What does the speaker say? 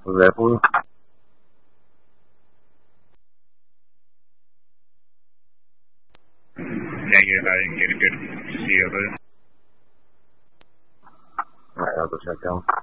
Was that for you? Negative, I didn't get a good CO of it. Alright, I'll go check out.